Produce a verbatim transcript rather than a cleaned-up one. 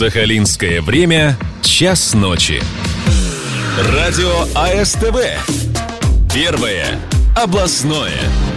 Сахалинское время — час ночи. Радио АСТВ. Первое областное.